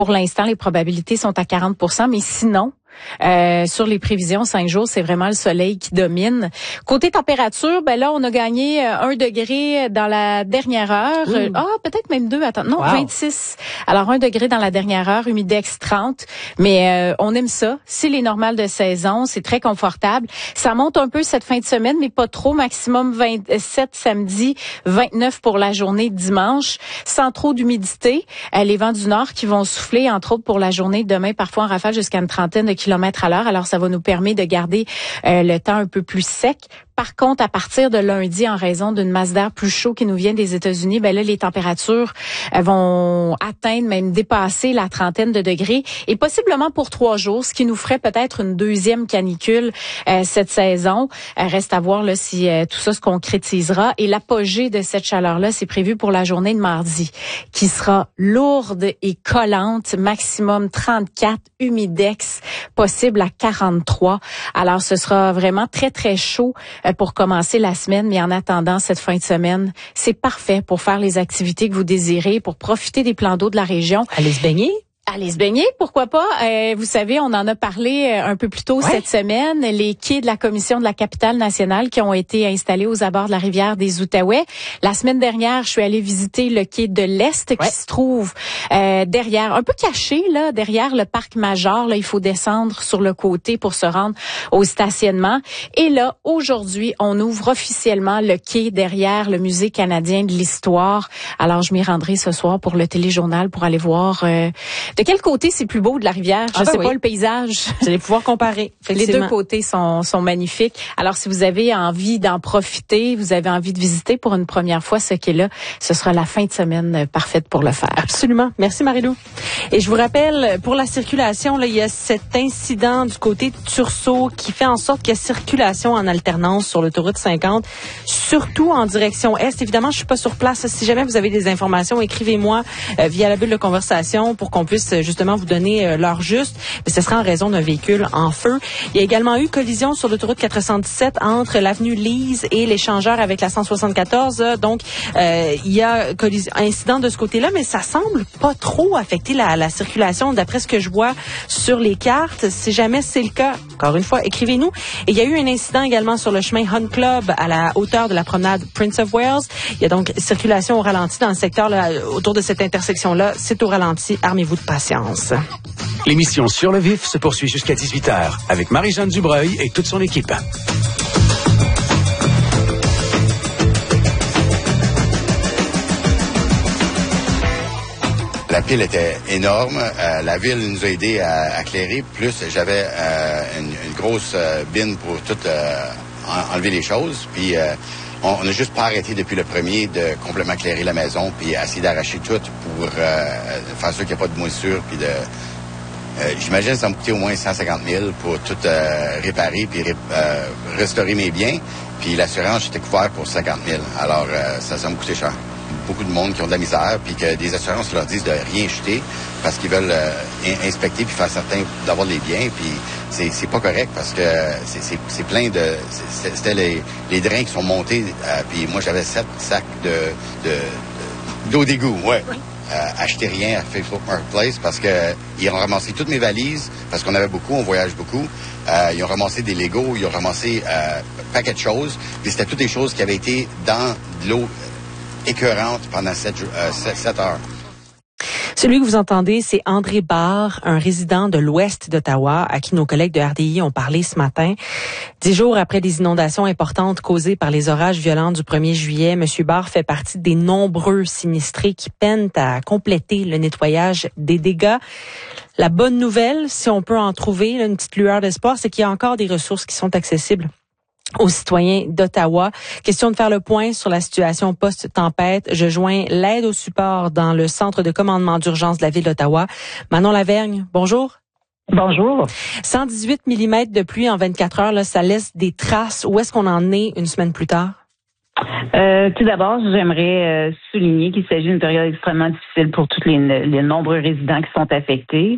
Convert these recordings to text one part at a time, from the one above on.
Pour l'instant, les probabilités sont à 40%, mais sinon, sur les prévisions 5 jours, c'est vraiment le soleil qui domine. Côté température, ben là, on a gagné 1 degré dans la dernière heure. Peut-être même 2. Attends, non, 26. Alors 1 degré dans la dernière heure, humidex 30. Mais on aime ça. C'est les normales de saison. C'est très confortable. Ça monte un peu cette fin de semaine, mais pas trop. Maximum 27 samedi, 29 pour la journée dimanche. Sans trop d'humidité. Les vents du nord qui vont souffler, entre autres pour la journée de demain, parfois en rafale jusqu'à une trentaine de kilomètres à l'heure. Alors, ça va nous permettre de garder le temps un peu plus sec. Par contre, à partir de lundi, en raison d'une masse d'air plus chaud qui nous vient des États-Unis, ben là, les températures vont atteindre, même dépasser la trentaine de degrés et possiblement pour 3 jours, ce qui nous ferait peut-être une deuxième canicule cette saison. Reste à voir là si tout ça se concrétisera. Et l'apogée de cette chaleur-là, c'est prévu pour la journée de mardi, qui sera lourde et collante, maximum 34, humidex, possible à 43. Alors, ce sera vraiment très, très chaud pour commencer la semaine, mais en attendant cette fin de semaine, c'est parfait pour faire les activités que vous désirez, pour profiter des plans d'eau de la région. Allez se baigner. Allez se baigner, pourquoi pas. Vous savez, on en a parlé un peu plus tôt cette semaine. Les quais de la Commission de la capitale nationale qui ont été installés aux abords de la rivière des Outaouais. La semaine dernière, je suis allée visiter le quai de l'Est qui se trouve derrière, un peu caché là, derrière le parc Major. Là, il faut descendre sur le côté pour se rendre au stationnement. Et là, aujourd'hui, on ouvre officiellement le quai derrière le Musée canadien de l'histoire. Alors, je m'y rendrai ce soir pour le téléjournal pour aller voir de quel côté c'est plus beau de la rivière? Je sais pas le paysage. Vous allez pouvoir comparer. Les deux côtés sont magnifiques. Alors, si vous avez envie d'en profiter, vous avez envie de visiter pour une première fois ce quai-là, ce sera la fin de semaine parfaite pour le faire. Absolument. Merci, Marie-Lou. Et je vous rappelle, pour la circulation, là, il y a cet incident du côté de Tursault qui fait en sorte qu'il y a circulation en alternance sur l'autoroute 50, surtout en direction est. Évidemment, je suis pas sur place. Si jamais vous avez des informations, écrivez-moi via la bulle de conversation pour qu'on puisse justement vous donner l'heure juste. Mais ce sera en raison d'un véhicule en feu. Il y a également eu collision sur l'autoroute 417 entre l'avenue Lise et l'échangeur avec la 174. Donc, il y a incident de ce côté-là, mais ça semble pas trop affecter la circulation d'après ce que je vois sur les cartes. Si jamais c'est le cas, encore une fois, écrivez-nous. Et il y a eu un incident également sur le chemin Hunt Club à la hauteur de la promenade Prince of Wales. Il y a donc circulation au ralenti dans le secteur là, autour de cette intersection-là. C'est au ralenti. Armez-vous de patience. L'émission Sur le vif se poursuit jusqu'à 18h avec Marie-Jeanne Dubreuil et toute son équipe. La pile était énorme. La ville nous a aidés à éclairer. Plus, j'avais une grosse bine pour tout enlever les choses. Puis, on n'a juste pas arrêté depuis le premier de complètement éclairer la maison puis essayer d'arracher tout pour faire sûr qu'il n'y a pas de moisissure. Puis j'imagine que ça m'a coûté au moins 150 000 pour tout réparer puis restaurer mes biens. Puis l'assurance, j'étais couvert pour 50 000. Alors, ça m'a coûté cher. Beaucoup de monde qui ont de la misère, puis que des assurances leur disent de rien jeter parce qu'ils veulent inspecter puis faire certain d'avoir les biens, puis c'est pas correct parce que c'est plein de... C'était les drains qui sont montés, puis moi j'avais 7 sacs d'eau d'égout, acheter rien à Facebook Marketplace parce que ils ont ramassé toutes mes valises parce qu'on avait beaucoup, on voyage beaucoup. Ils ont ramassé des Legos, ils ont ramassé un paquet de choses, puis c'était toutes des choses qui avaient été dans de l'eau écœurante pendant 7 heures. Celui que vous entendez, c'est André Barre, un résident de l'ouest d'Ottawa, à qui nos collègues de RDI ont parlé ce matin. 10 jours après des inondations importantes causées par les orages violents du 1er juillet, M. Barre fait partie des nombreux sinistrés qui peinent à compléter le nettoyage des dégâts. La bonne nouvelle, si on peut en trouver une petite lueur d'espoir, c'est qu'il y a encore des ressources qui sont accessibles aux citoyens d'Ottawa. Question de faire le point sur la situation post-tempête. Je joins l'aide au support dans le centre de commandement d'urgence de la ville d'Ottawa. Manon Lavergne, bonjour. Bonjour. 118 mm de pluie en 24 heures, là, ça laisse des traces. Où est-ce qu'on en est une semaine plus tard? Tout d'abord, j'aimerais souligner qu'il s'agit d'une période extrêmement difficile pour tous les nombreux résidents qui sont affectés.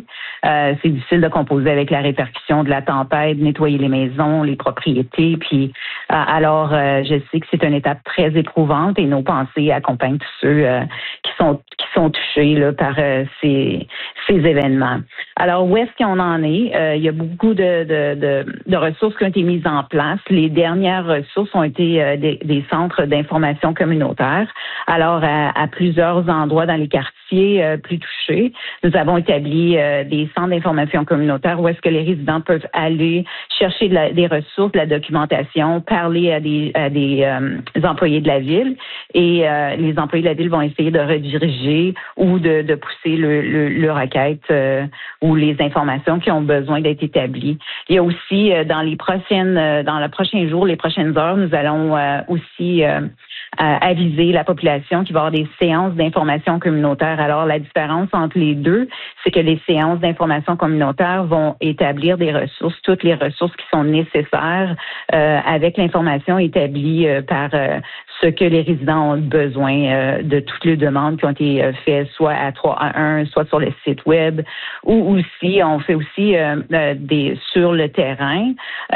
c'est difficile de composer avec la répercussion de la tempête, nettoyer les maisons, les propriétés. Puis alors, je sais que c'est une étape très éprouvante et nos pensées accompagnent tous ceux qui sont touchés là, par ces événements. Alors, où est-ce qu'on en est? Il y a beaucoup de ressources qui ont été mises en place. Les dernières ressources ont été des centres d'information communautaire. Alors, à plusieurs endroits dans les quartiers plus touchés, nous avons établi des centres d'information communautaire où est-ce que les résidents peuvent aller chercher des ressources, de la documentation, parler à des employés de la ville et les employés de la ville vont essayer de rediriger ou de pousser le requête ou les informations qui ont besoin d'être établies. Il y a aussi dans le prochain jour, les prochaines heures, nous allons aussi aviser la population qu'il va y avoir des séances d'information communautaire. Alors, la différence entre les deux, c'est que les séances d'information communautaire vont établir des ressources, toutes les ressources qui sont nécessaires avec l'information établie par ce que les résidents ont besoin de toutes les demandes qui ont été faites soit à 311, soit sur le site web, ou aussi, on fait aussi sur le terrain.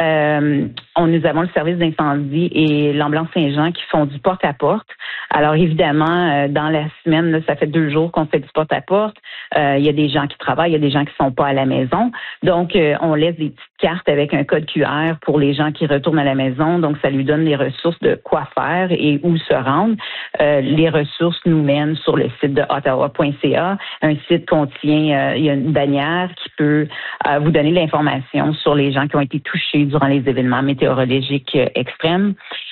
Nous avons le service d'incendie et l'ambulance Saint-Jean qui font du porte-à-porte. Alors évidemment, dans la semaine, là, ça fait 2 jours qu'on fait du porte-à-porte. Il y a des gens qui travaillent, il y a des gens qui sont pas à la maison. Donc, on laisse des petites cartes avec un code QR pour les gens qui retournent à la maison. Donc, ça lui donne des ressources de quoi faire et où se rendre. Les ressources nous mènent sur le site de ottawa.ca. Un site contient, il y a une bannière qui peut vous donner l'information sur les gens qui ont été touchés durant les événements météorologiques extrêmes.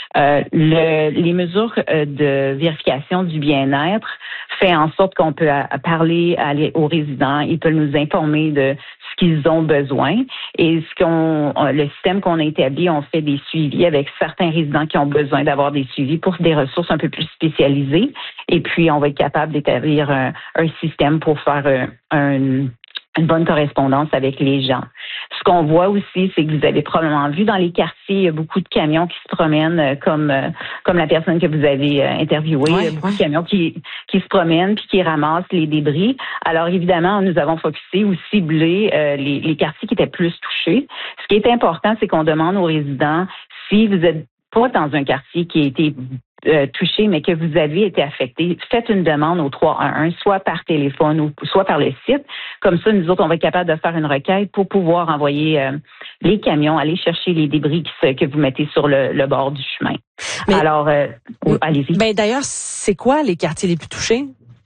Les mesures de vérification du bien-être fait en sorte qu'on peut parler aux résidents. Ils peuvent nous informer de ce qu'ils ont besoin. Et le système qu'on a établi, on fait des suivis avec certains résidents qui ont besoin d'avoir des suivis pour des ressources un peu plus spécialisées. Et puis, on va être capable d'établir un système pour faire une bonne correspondance avec les gens. Ce qu'on voit aussi, c'est que vous avez probablement vu dans les quartiers, il y a beaucoup de camions qui se promènent comme la personne que vous avez interviewée. Il y a beaucoup de camions qui se promènent puis qui ramassent les débris. Alors évidemment, nous avons focusé ou ciblé les quartiers qui étaient plus touchés. Ce qui est important, c'est qu'on demande aux résidents si vous êtes pas dans un quartier qui a été touché, mais que vous avez été affecté, faites une demande au 311, soit par téléphone ou soit par le site. Comme ça, nous autres, on va être capable de faire une requête pour pouvoir envoyer les camions, aller chercher les débris que vous mettez sur le bord du chemin. Mais, alors, allez-y. Ben d'ailleurs, c'est quoi les quartiers les plus touchés?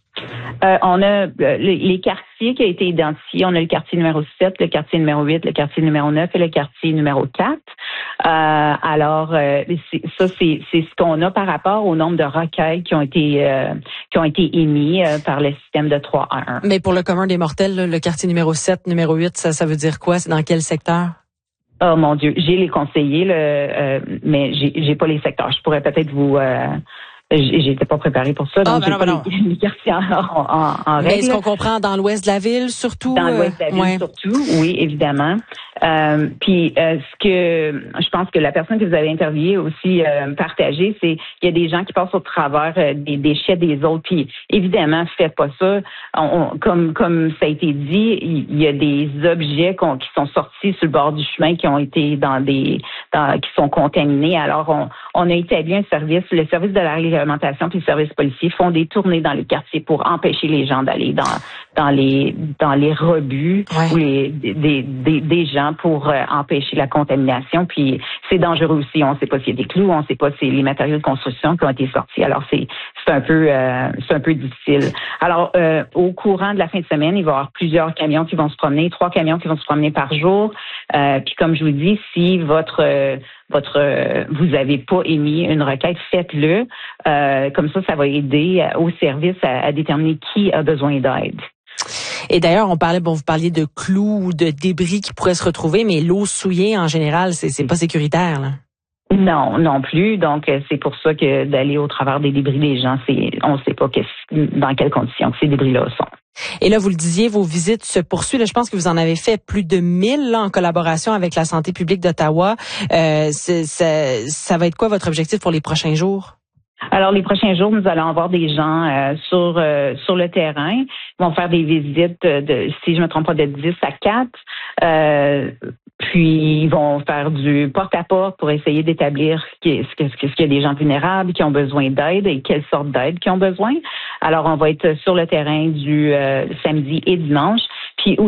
On a les quartiers qui ont été identifiés. On a le quartier numéro 7, le quartier numéro 8, le quartier numéro 9 et le quartier numéro 4. Alors, c'est ce qu'on a par rapport au nombre de requêtes qui ont été émis par le système de 311. Mais pour le commun des mortels, là, le quartier numéro 7, numéro 8, ça veut dire quoi? C'est dans quel secteur? Oh mon Dieu, j'ai les conseillers, mais j'ai pas les secteurs. Je pourrais peut-être vous... J'étais pas préparée pour ça, donc j'ai pas les quartiers en règle. Mais est-ce qu'on comprend dans l'ouest de la ville, surtout? Dans l'ouest de la ville, surtout, oui, évidemment. Puis ce que je pense que la personne que vous avez interviewée aussi partagé, c'est qu'il y a des gens qui passent au travers des déchets des autres. Puis évidemment, faites pas ça. Comme ça a été dit, il y a des objets qui sont sortis sur le bord du chemin qui ont été qui sont contaminés. Alors on a établi un service, le service de la réglementation puis le service policier font des tournées dans les quartiers pour empêcher les gens d'aller dans les rebuts ou des gens pour empêcher la contamination. Puis c'est dangereux aussi. On ne sait pas s'il y a des clous, on ne sait pas si c'est les matériaux de construction qui ont été sortis. Alors c'est un peu difficile. Alors au courant de la fin de semaine, il va y avoir plusieurs camions qui vont se promener, 3 camions qui vont se promener par jour. Puis comme je vous dis, si vous avez pas émis une requête, faites-le. Comme ça va aider au service à déterminer qui a besoin d'aide. Et d'ailleurs, vous parliez de clous ou de débris qui pourraient se retrouver, mais l'eau souillée, en général, c'est pas sécuritaire, là. Non plus. Donc, c'est pour ça que d'aller au travers des débris des gens, on ne sait pas dans quelles conditions ces débris-là sont. Et là, vous le disiez, vos visites se poursuivent. Là, je pense que vous en avez fait plus de 1000 là, en collaboration avec la santé publique d'Ottawa. Ça va être quoi votre objectif pour les prochains jours? Alors, les prochains jours, nous allons avoir des gens sur le terrain. Ils vont faire des visites si je me trompe pas, de 10 à 4. Puis, ils vont faire du porte-à-porte pour essayer d'établir ce qu'il y a des gens vulnérables qui ont besoin d'aide et quelle sorte d'aide qui ont besoin. Alors, on va être sur le terrain du samedi et dimanche. Puis